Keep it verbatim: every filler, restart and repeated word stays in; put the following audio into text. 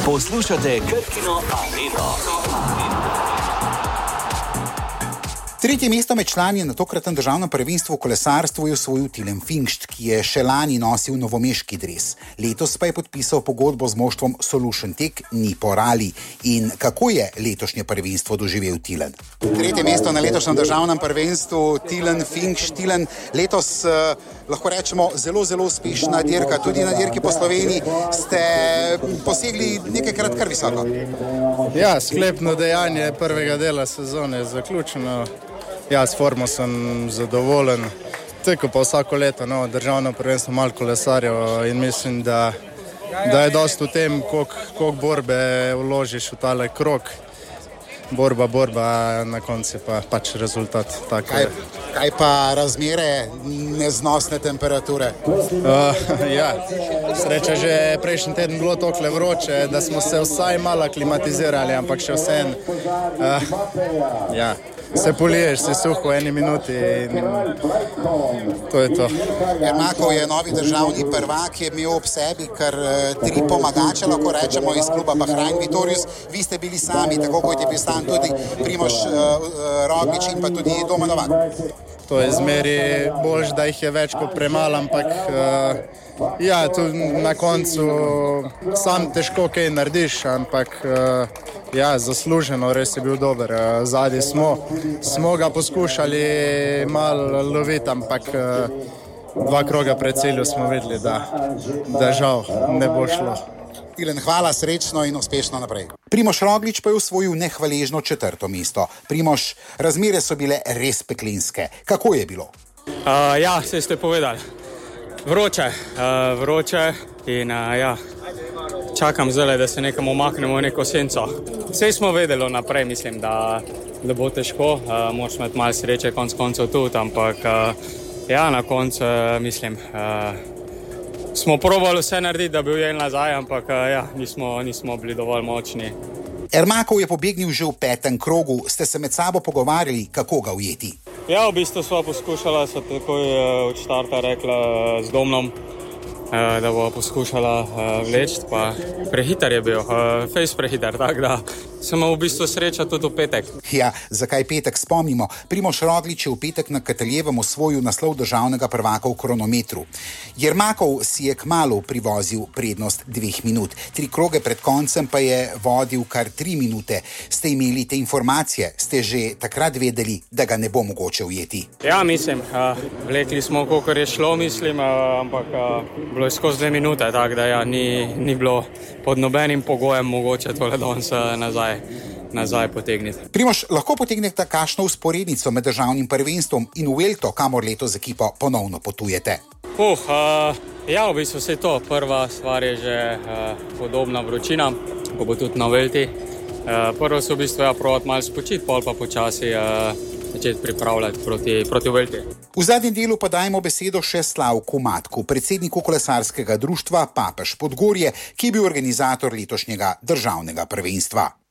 Poslušate Krkino Areno. Tretje mesto med člani na tokratnem državnem prvenstvu v kolesarstvu je osvojil Tilen Fingšt, ki je še lani nosil novomeški dres. Letos pa je podpisal pogodbo z moštvom Solution Tech Nippo Rally. In kako je letošnje prvenstvo doživel Tilen? Tretje mesto na letošnjem državnem prvenstvu, Tilen Fingšt. Tilen, letos eh, lahko rečemo zelo, zelo uspešna dirka. Tudi na dirki po Sloveniji ste posegli nekajkrat kar visoko. Ja, sklepno dejanje prvega dela sezone je zaključeno. Ja, s formo sem zadovoljen. Tako pa vsako leto, no, državno prvenstvo malo kolesarjev in mislim, da, da je dosti v tem, koliko borbe vložiš v tale krog. Borba, borba, na koncu pa pač rezultat. Kaj, kaj pa razmere neznosne temperature? Uh, ja, sreča, že prejšnji teden bilo tokle vroče, da smo se vsaj malo aklimatizirali, ampak še vsem. Uh, ja. Se poliješ, se suho v eni minuti in to je to. Ermakov je novi državni prvak, je imel ob sebi kar tri pomagače, lahko rečemo, iz kluba Bahrain Vitorius. Vi ste bili sami, tako kot je bil sam tudi Primož uh, Roglič in pa tudi Domen Novak. To je zmeri boljš, da jih je več kot premalo, ampak uh, ja, tu na koncu sam težko kaj narediš, ampak uh, ja, zasluženo, res je bil dober. Zadnji smo, smo ga poskušali malo loviti, ampak dva kroga pred cilju smo videli, da, da žal ne bo šlo. Tilen, hvala, srečno in uspešno naprej. Primož Roglič pa je osvojil nehvaležno četrto mesto. Primož, razmere so bile res peklenske. Kako je bilo? Uh, ja, se ste povedali. Vroče, uh, vroče in uh, ja. Čakam zdaj, da se nekam umaknemo v neko senco. Vse smo vedeli naprej, mislim, da, da bo težko. Uh, moraš imeti malo sreče, konc koncev tudi, ampak uh, ja, na koncu, uh, mislim, uh, smo probali vse narediti, da bi ujeli nazaj, ampak uh, ja, nismo, nismo bili dovolj močni. Ermakov je pobegnil že v petem krogu. Ste se med sabo pogovarjali, kako ga ujeti? Ja, v bistvu sva poskušala, sva takoj uh, od štarta rekla uh, z Domnom, da bo poskušala uh, vleči, pa prehiter je bil, uh, fejs prehiter, tako da sem v bistvu sreča tudi v petek. Ja, zakaj petek? Spomnimo, Primož Roglič je v petek na Kataljevem osvojil naslov državnega prvaka v kronometru. Jermakov si je kmalu privozil prednost dveh minut. Tri kroge pred koncem pa je vodil kar tri minute. Ste imeli te informacije? Ste že takrat vedeli, da ga ne bo mogoče ujeti? Ja, mislim, uh, vlekli smo, kolikor je šlo, mislim, uh, ampak uh, bilo je skozi dve minute, tako da ja, ni, ni bilo pod nobenim pogojem mogoče tole danes nazaj, nazaj potegniti. Primož, lahko potegnete kakšno usporednico med državnim prvenstvom in Vuelto, kamor letos z ekipo ponovno potujete? Uh, uh, ja, v bistvu vse to. Prva stvar je že uh, podobna vročina, ko bo tudi na Vuelti. Uh, prvo so v bistvu ja, probati malo spočiti, pol pa počasi uh, začeti pripravljati proti, proti Vuelti. V zadnjem delu pa dajmo besedo še Slavku Matku, predsedniku kolesarskega društva Papež Podgorje, ki je bil organizator letošnjega državnega prvenstva.